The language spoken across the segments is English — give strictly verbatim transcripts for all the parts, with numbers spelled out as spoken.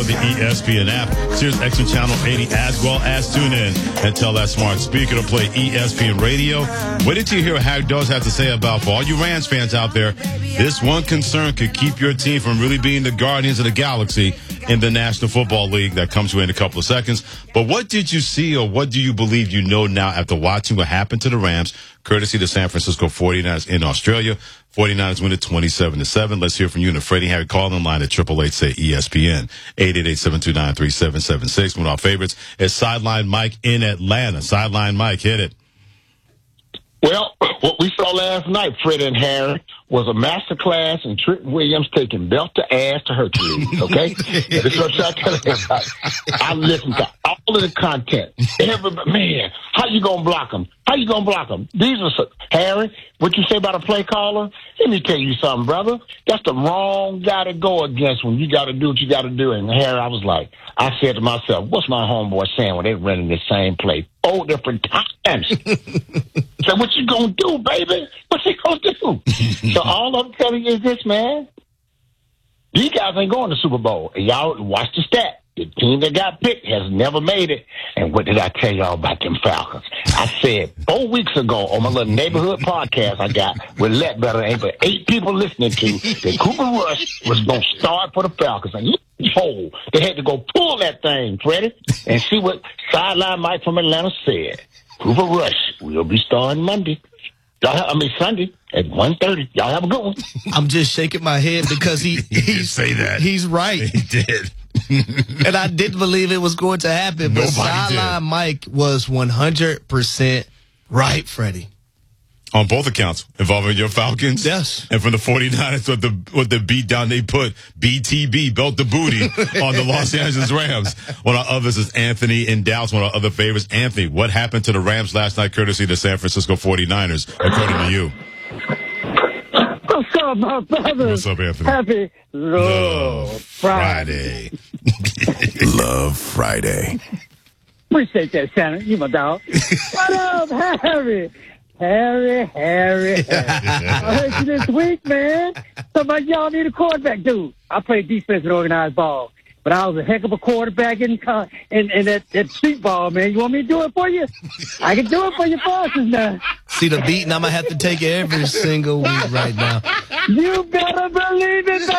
the E S P N app, Sirius X M Channel eighty, as well as tune in and tell that smart speaker to play E S P N Radio. Wait until you hear what Harry Does have to say about, for all you Rams fans out there, this one concern could keep your team from really being the Guardians of the Galaxy in the National Football League. That comes to you in a couple of seconds. But what did you see, or what do you believe you know now after watching what happened to the Rams, courtesy of the San Francisco forty-niners in Australia? forty-niners win it twenty-seven to seven. Let's hear from you in the Freddie Harry calling line at triple eight say E S P N, eight eight eight, seven two nine, three seven seven six. One of our favorites is Sideline Mike in Atlanta. Sideline Mike, hit it. Well, what we saw last night, Fred and Harry, was a masterclass in Trent Williams taking belt to ass to Hercules, okay? This is what I'm telling you about. I listened to all of the content. Everybody, man, how you going to block them? How you going to block them? These are, so, Harry, what you say about a play caller? Let me tell you something, brother. That's the wrong guy to go against when you got to do what you got to do. And Harry, I was like, I said to myself, what's my homeboy saying when they running the same play four different times? So what you gonna do, baby? What's he gonna do? So all I'm telling you is this, man. These guys ain't going to the Super Bowl. And y'all watch the stat. The team that got picked has never made it. And what did I tell y'all about them Falcons? I said four weeks ago on my little neighborhood podcast I got with Let Better, ain't but eight people listening to, that Cooper Rush was going to start for the Falcons. And you told they had to go pull that thing, Freddie, and see what Sideline Mike from Atlanta said. Cooper Rush will be starting Monday. Y'all have, I mean Sunday at one thirty. Y'all have a good one. I'm just shaking my head because he he he say that. He's right. He did. And I didn't believe it was going to happen. But Sideline Mike was one hundred percent right, Freddie. On both accounts, involving your Falcons. Yes. And from the forty-niners with the with the beat down they put, B T B, belt the booty, on the Los Angeles Rams. One of our others is Anthony in Dallas, one of our other favorites. Anthony, what happened to the Rams last night, courtesy of the San Francisco forty-niners, according to you? What's up, my brother? What's up, Anthony? Happy Love, Love Friday. Friday. Love Friday. Appreciate that, Shannon. You my dog. What up, Harry? Harry, Harry, Harry. I heard you this week, man. Somebody y'all need a quarterback, dude. I played defense and organized ball, but I was a heck of a quarterback in in, in that, that street ball, man. You want me to do it for you? I can do it for your bosses now. See the beating I'm going to have to take every single week right now. You better believe it,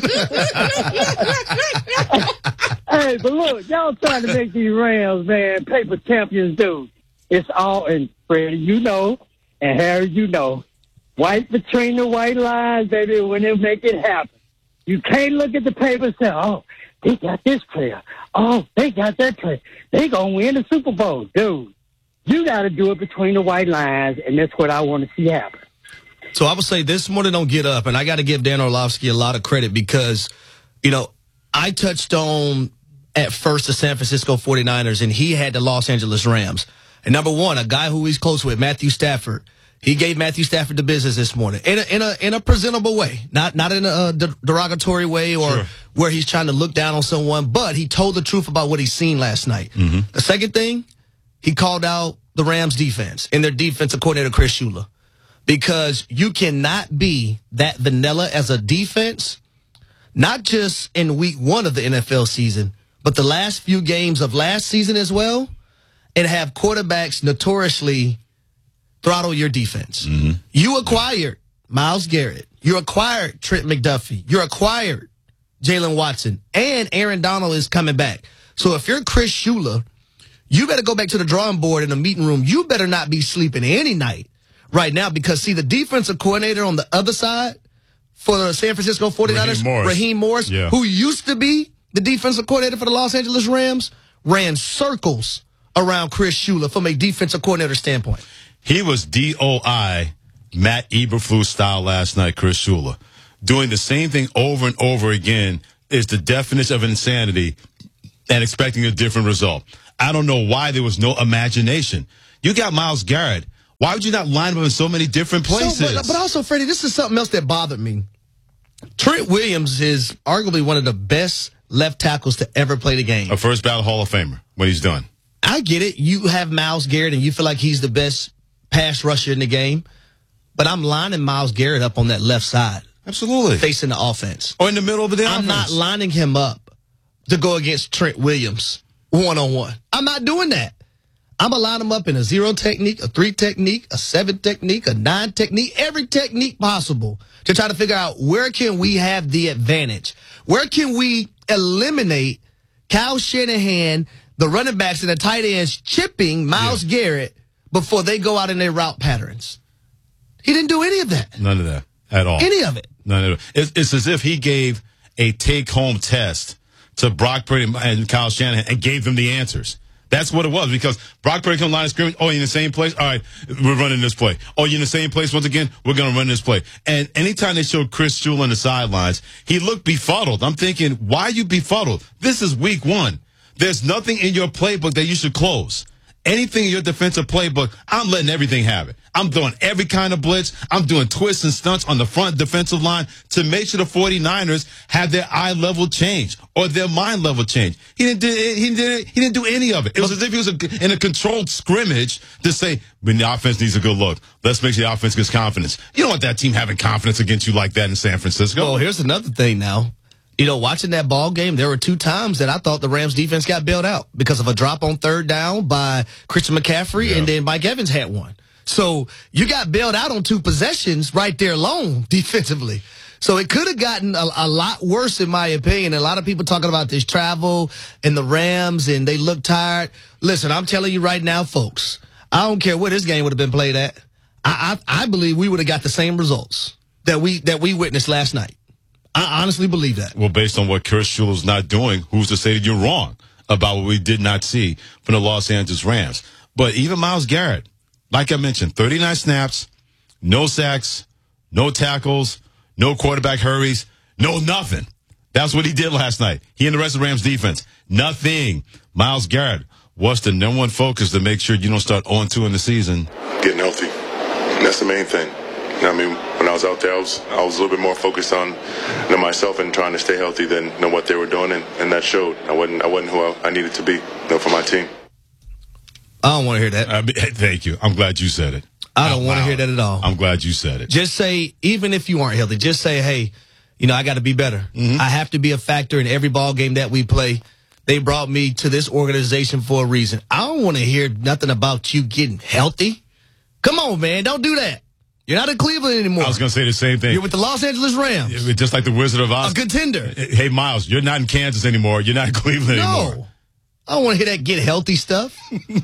baby. Hey, but look, y'all trying to make these Rams, man, paper champions, dude. It's all, and Freddie, you know, and Harry, you know, white between the white lines, baby, when they make it happen. You can't look at the paper and say, oh, they got this player. Oh, they got that player. They going to win the Super Bowl. Dude, you got to do it between the white lines, and that's what I want to see happen. So I would say this morning don't get up, and I got to give Dan Orlovsky a lot of credit because, you know, I touched on at first the San Francisco forty-niners, and he had the Los Angeles Rams. And number one, a guy who he's close with, Matthew Stafford. He gave Matthew Stafford the business this morning in a, in a, in a presentable way, not, not in a derogatory way or sure. where he's trying to look down on someone, but he told the truth about what he's seen last night. Mm-hmm. The second thing, he called out the Rams defense and their defensive coordinator, Chris Shula, because you cannot be that vanilla as a defense, not just in week one of the N F L season, but the last few games of last season as well, and have quarterbacks notoriously throttle your defense. Mm-hmm. You acquired Myles Garrett. You acquired Trent McDuffie. You acquired Jalen Watson. And Aaron Donald is coming back. So if you're Chris Shula, you better go back to the drawing board in the meeting room. You better not be sleeping any night right now because, see, the defensive coordinator on the other side for the San Francisco forty-niners, Raheem Morris, Raheem Morris yeah. who used to be the defensive coordinator for the Los Angeles Rams, ran circles around Chris Shula from a defensive coordinator standpoint. He was D O I Matt Eberflus style last night, Chris Shula. Doing the same thing over and over again is the definition of insanity and expecting a different result. I don't know why there was no imagination. You got Myles Garrett. Why would you not line him up in so many different places? So, but, but also, Freddie, this is something else that bothered me. Trent Williams is arguably one of the best left tackles to ever play the game. A first ballot Hall of Famer when he's done. I get it. You have Myles Garrett and you feel like he's the best pass rusher in the game, but I'm lining Myles Garrett up on that left side. Absolutely. Facing the offense. Or in the middle of the I'm offense. not lining him up to go against Trent Williams one-on-one. I'm not doing that. I'm going to line them up in a zero technique, a three technique, a seven technique, a nine technique, every technique possible to try to figure out where can we have the advantage. Where can we eliminate Kyle Shanahan, the running backs and the tight ends chipping Myles yeah. Garrett before they go out in their route patterns. He didn't do any of that. None of that at all. Any of it. None of it. It's, it's as if he gave a take-home test to Brock Purdy and Kyle Shanahan and gave them the answers. That's what it was, because Brock Purdy comes line of scrimmage. Oh, you're in the same place? All right, we're running this play. Oh, you're in the same place once again? We're going to run this play. And anytime they showed Chris Shula on the sidelines, he looked befuddled. I'm thinking, why are you befuddled? This is week one. There's nothing in your playbook that you should close. Anything in your defensive playbook, I'm letting everything have it. I'm doing every kind of blitz. I'm doing twists and stunts on the front defensive line to make sure the 49ers have their eye level change or their mind level change. He didn't do, he didn't, he didn't do any of it. It was as if he was a, in a controlled scrimmage to say, when the offense needs a good look, let's make sure the offense gets confidence. You don't want that team having confidence against you like that in San Francisco. Well, here's another thing now. You know, watching that ball game, there were two times that I thought the Rams defense got bailed out because of a drop on third down by Christian McCaffrey, yeah. and then Mike Evans had one. So you got bailed out on two possessions right there alone defensively. So it could have gotten a, a lot worse, in my opinion. A lot of people talking about this travel and the Rams, and they look tired. Listen, I'm telling you right now, folks, I don't care where this game would have been played at. I, I, I believe we would have got the same results that we that we witnessed last night. I honestly believe that. Well, based on what Chris Shula's not doing, who's to say that you're wrong about what we did not see from the Los Angeles Rams? But even Myles Garrett, like I mentioned, thirty-nine snaps, no sacks, no tackles, no quarterback hurries, no nothing. That's what he did last night. He and the rest of the Rams defense, nothing. Myles Garrett, what's the number one focus to make sure you don't start oh and two in the season? Getting healthy. That's the main thing. I mean, when I was out there, I was I was a little bit more focused on you know, myself and trying to stay healthy than you know, what they were doing, and, and that showed. I wasn't I wasn't who I, I needed to be you know, for my team. I don't want to hear that. I mean, thank you. I'm glad you said it. I don't want to hear that at all. I'm glad you said it. Just say, even if you aren't healthy, just say, hey, you know, I got to be better. Mm-hmm. I have to be a factor in every ball game that we play. They brought me to this organization for a reason. I don't want to hear nothing about you getting healthy. Come on, man. Don't do that. You're not in Cleveland anymore. I was going to say the same thing. You're with the Los Angeles Rams. Yeah, just like the Wizard of Oz. A contender. Hey, Miles, you're not in Kansas anymore. You're not in Cleveland no. anymore. No. I don't want to hear that get healthy stuff.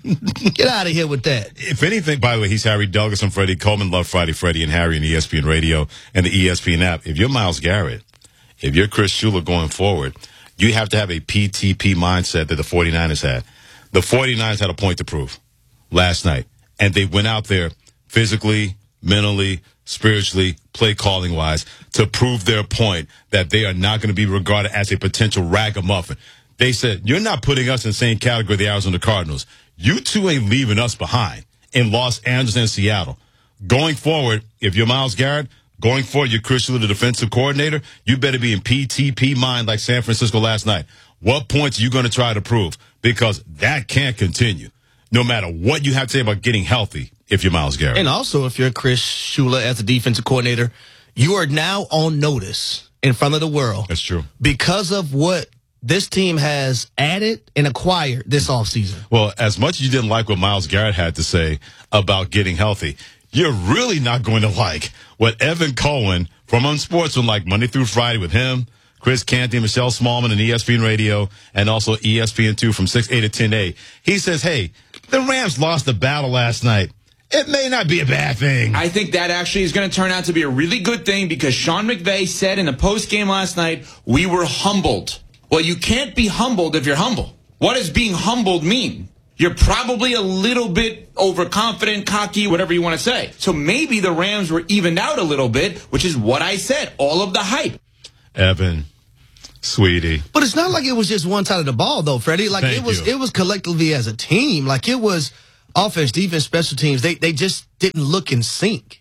Get out of here with that. If anything, by the way, he's Harry Douglas and Freddie Coleman. Love Friday, Freddie and Harry and E S P N Radio and the E S P N app. If you're Myles Garrett, if you're Chris Shula going forward, you have to have a P T P mindset that the 49ers had. The 49ers had a point to prove last night, and they went out there physically, mentally, spiritually, play calling wise, to prove their point that they are not going to be regarded as a potential ragamuffin. They said, you're not putting us in the same category the Arizona Cardinals. You two ain't leaving us behind in Los Angeles and Seattle. Going forward, if you're Myles Garrett, going forward, you're Chris Shula, the defensive coordinator, you better be in P T P mind like San Francisco last night. What points are you going to try to prove? Because that can't continue, no matter what you have to say about getting healthy if you're Myles Garrett. And also, if you're Chris Shula as a defensive coordinator, you are now on notice in front of the world. That's true. Because of what this team has added and acquired this offseason. Well, as much as you didn't like what Myles Garrett had to say about getting healthy, you're really not going to like what Evan Cohen from Unsportsmanlike Monday through Friday with him, Chris Canty, Michelle Smallman, and E S P N Radio, and also E S P N two from six A to ten A. He says, hey, the Rams lost the battle last night. It may not be a bad thing. I think that actually is going to turn out to be a really good thing because Sean McVay said in the postgame last night, we were humbled. Well, you can't be humbled if you're humble. What does being humbled mean? You're probably a little bit overconfident, cocky, whatever you want to say. So maybe the Rams were evened out a little bit, which is what I said, all of the hype. Evan, sweetie. But it's not like it was just one side of the ball, though, Freddie. Like Thank it was you. it was collectively as a team. Like it was offense, defense, special teams. They they just didn't look in sync.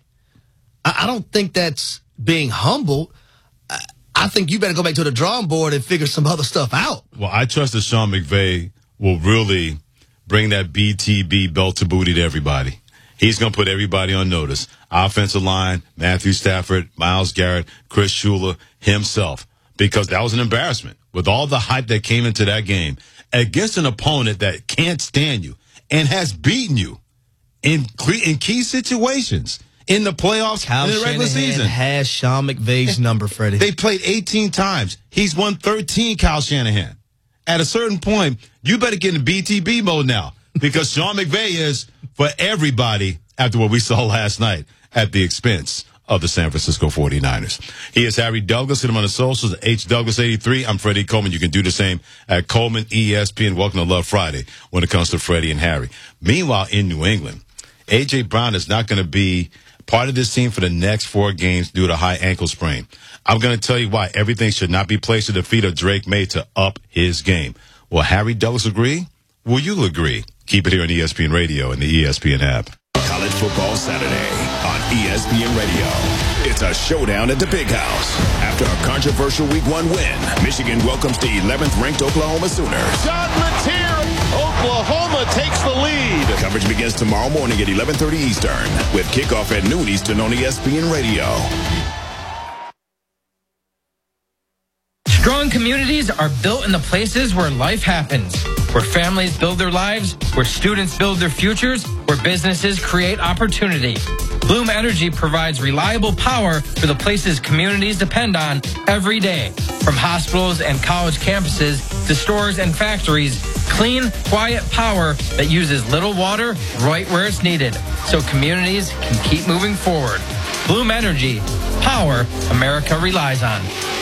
I, I don't think that's being humble. I, I think you better go back to the drawing board and figure some other stuff out. Well, I trust that Sean McVay will really bring that B T B belt to booty to everybody. He's going to put everybody on notice. Offensive line, Matthew Stafford, Myles Garrett, Chris Shula, himself. Because that was an embarrassment. with all the hype that came into that game against an opponent that can't stand you and has beaten you in in key situations in the playoffs Kyle and in the regular Shanahan season. has Sean McVay's number, Freddie. They played eighteen times. He's won thirteen, Kyle Shanahan. At a certain point, you better get in B T B mode now because Sean McVay is for everybody after what we saw last night at the expense of the San Francisco forty-niners. He is Harry Douglas. Hit him on the socials at H Douglas eighty-three. I'm Freddie Coleman. You can do the same at Coleman E S P N. Welcome to Love Friday when it comes to Freddie and Harry. Meanwhile, in New England, A J. Brown is not going to be part of this team for the next four games due to high ankle sprain. I'm going to tell you why everything should not be placed at the feet of Drake May to up his game. Will Harry Douglas agree? Will you agree? Keep it here on E S P N Radio and the E S P N app. College Football Saturday on E S P N Radio. It's a showdown at the Big House. After a controversial Week One win, Michigan welcomes the eleventh ranked Oklahoma Sooners. John Mateer, Oklahoma takes the lead. Coverage begins tomorrow morning at eleven thirty Eastern with kickoff at noon Eastern on E S P N Radio. Strong communities are built in the places where life happens, where families build their lives, where students build their futures, where businesses create opportunity. Bloom Energy provides reliable power for the places communities depend on every day. From hospitals and college campuses to stores and factories, clean, quiet power that uses little water right where it's needed, so communities can keep moving forward. Bloom Energy, power America relies on.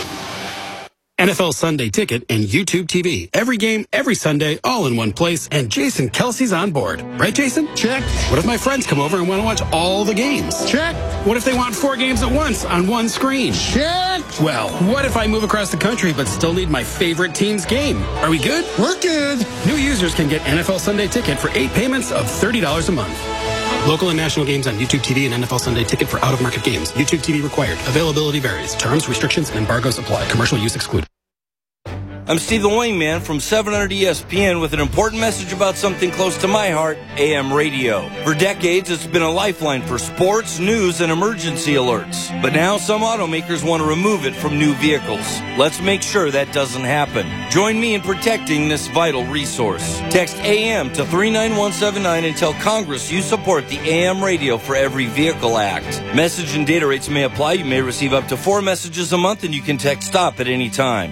N F L Sunday Ticket and YouTube T V. Every game, every Sunday, all in one place, and Jason Kelsey's on board. Right, Jason? Check. What if my friends come over and want to watch all the games? Check. What if they want four games at once on one screen? Check. Well, what if I move across the country but still need my favorite team's game? Are we good? We're good. New users can get N F L Sunday Ticket for eight payments of thirty dollars a month. Local and national games on YouTube T V and N F L Sunday Ticket for out-of-market games. YouTube T V required. Availability varies. Terms, restrictions, and embargoes apply. Commercial use excluded. I'm Steve the Wingman from seven hundred E S P N with an important message about something close to my heart, A M radio. For decades, it's been a lifeline for sports, news, and emergency alerts. But now some automakers want to remove it from new vehicles. Let's make sure that doesn't happen. Join me in protecting this vital resource. Text A M to three nine one seven nine and tell Congress you support the A M Radio for Every Vehicle Act. Message and data rates may apply. You may receive up to four messages a month, and you can text STOP at any time.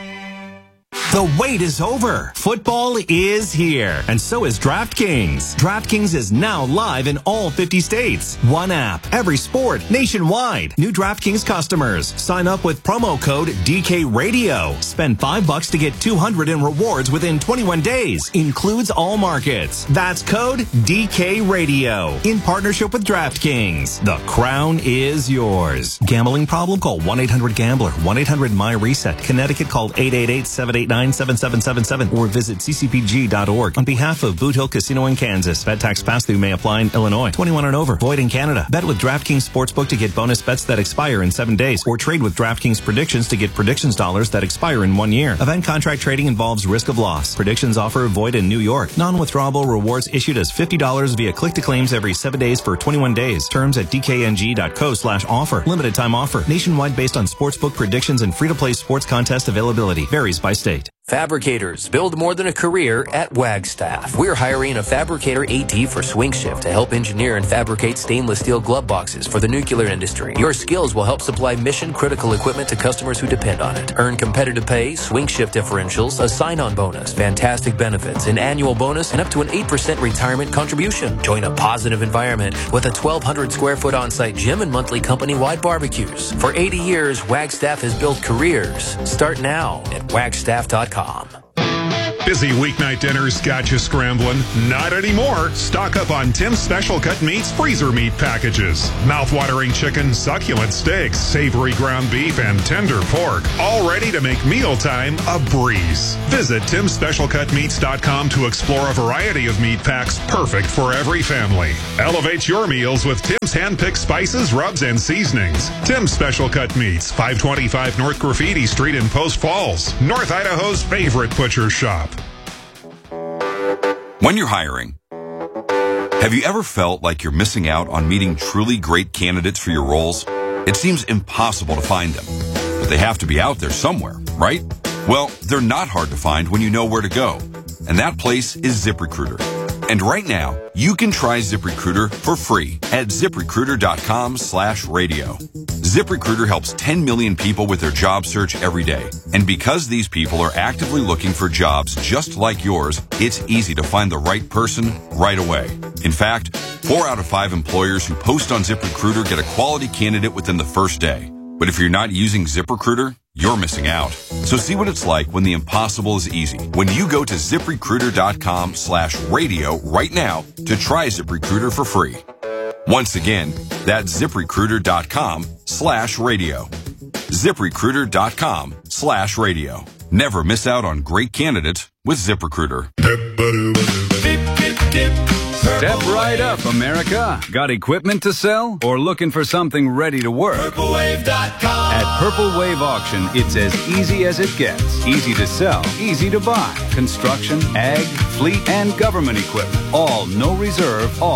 The wait is over. Football is here. And so is DraftKings. DraftKings is now live in all fifty states. One app, every sport, nationwide. New DraftKings customers. Sign up with promo code D K Radio. Spend five bucks to get two hundred in rewards within twenty-one days. Includes all markets. That's code D K Radio. In partnership with DraftKings. The crown is yours. Gambling problem? Call one eight hundred gambler. one eight hundred my reset. Connecticut, call eight eight eight, seven eight nine, seven seven seven seven or visit c c p g dot org. On behalf of Boot Hill Casino in Kansas, bet tax pass-through may apply in Illinois. twenty-one and over. Void in Canada. Bet with DraftKings Sportsbook to get bonus bets that expire in seven days, or trade with DraftKings Predictions to get predictions dollars that expire in one year. Event contract trading involves risk of loss. Predictions offer void in New York. Non-withdrawable rewards issued as fifty dollars via click-to-claims every seven days for twenty-one days. Terms at d k n g dot co slash offer. Limited time offer. Nationwide based on sportsbook predictions and free-to-play sports contest availability. Varies by state. Fabricators, build more than a career at Wagstaff. We're hiring a fabricator AT for swing shift to help engineer and fabricate stainless steel glove boxes for the nuclear industry. Your skills will help supply mission-critical equipment to customers who depend on it. Earn competitive pay, swing shift differentials, a sign-on bonus, fantastic benefits, an annual bonus, and up to an eight percent retirement contribution. Join a positive environment with a twelve hundred square foot on-site gym and monthly company-wide barbecues. For eighty years, Wagstaff has built careers. Start now at wagstaff dot com. Busy weeknight dinners got you scrambling? Not anymore. Stock up on Tim's Special Cut Meats freezer meat packages. Mouth-watering chicken, succulent steaks, savory ground beef, and tender pork. All ready to make mealtime a breeze. Visit tims special cut meats dot com to explore a variety of meat packs perfect for every family. Elevate your meals with Tim's hand-picked spices, rubs, and seasonings. Tim's Special Cut Meats, five twenty-five North Graffiti Street in Post Falls, North Idaho's favorite butcher shop. When you're hiring, have you ever felt like you're missing out on meeting truly great candidates for your roles? It seems impossible to find them, but they have to be out there somewhere, right? Well, they're not hard to find when you know where to go. And that place is ZipRecruiter. And right now, you can try ZipRecruiter for free at ZipRecruiter.com slash radio. ZipRecruiter helps ten million people with their job search every day. And because these people are actively looking for jobs just like yours, it's easy to find the right person right away. In fact, four out of five employers who post on ZipRecruiter get a quality candidate within the first day. But if you're not using ZipRecruiter, you're missing out. So see what it's like when the impossible is easy. When you go to ZipRecruiter.com slash radio right now to try ZipRecruiter for free. Once again, that's ZipRecruiter.com slash radio. ZipRecruiter.com slash radio. Never miss out on great candidates with ZipRecruiter. Step right up, America. Got equipment to sell or looking for something ready to work? Purple Wave dot com. At Purple Wave Auction, it's as easy as it gets. Easy to sell, easy to buy. Construction, ag, fleet, and government equipment. All no reserve, all